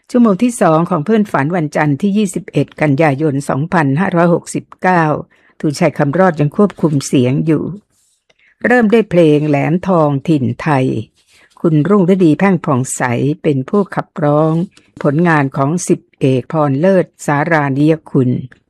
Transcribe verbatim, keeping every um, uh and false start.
ชั่วโมงที่สองของเพื่อนฝันวันจันทร์ที่ยี่สิบเอ็ดกันยายนสองพันห้าร้อยหกสิบเก้าทูลชัยคำรอดยังควบคุมเสียงอยู่เริ่มด้วยเพลงแหลมทองถิ่นไทยคุณรุ่งฤดีแพ่งผ่องใสเป็นผู้ขับร้องผลงานของสิบเอกพรเลิศสารานิยคุณ